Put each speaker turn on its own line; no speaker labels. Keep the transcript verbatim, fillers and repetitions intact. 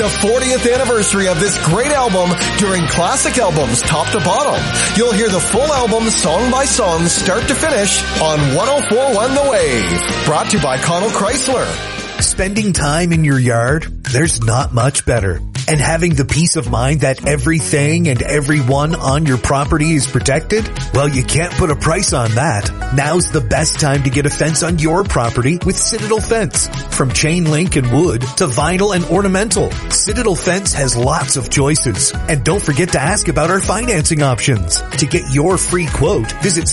The fortieth anniversary of this great album during Classic Albums top to bottom. You'll hear the full album song by song start to finish on one oh four point one The Wave. Brought to you by Connell Chrysler.
Spending time in your yard, there's not much better. And having the peace of mind that everything and everyone on your property is protected? Well, you can't put a price on that. Now's the best time to get a fence on your property with Citadel Fence. From chain link and wood to vinyl and ornamental, Citadel Fence has lots of choices. And don't forget to ask about our financing options. To get your free quote, visit